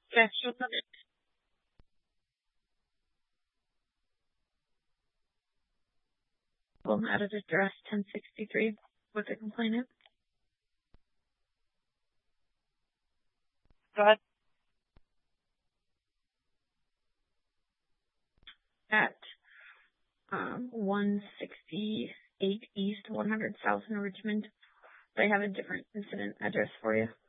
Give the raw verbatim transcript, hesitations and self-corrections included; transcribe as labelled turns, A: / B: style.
A: Special limit. Well, out of address ten sixty-three with the complainant.
B: Go ahead.
A: At um, one sixty-eight East, one hundred South in Richmond. They have a different incident address for you.